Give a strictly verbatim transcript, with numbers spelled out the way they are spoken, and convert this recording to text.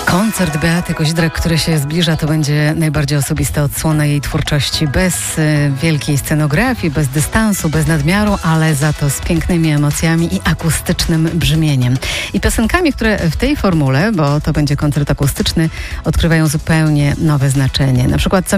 Koncert Beaty Koźdrak, który się zbliża, to będzie najbardziej osobista odsłona jej twórczości. Bez y, wielkiej scenografii, bez dystansu, bez nadmiaru, ale za to z pięknymi emocjami i akustycznym brzmieniem. I piosenkami, które w tej formule, bo to będzie koncert akustyczny, odkrywają zupełnie nowe znaczenie. Na przykład co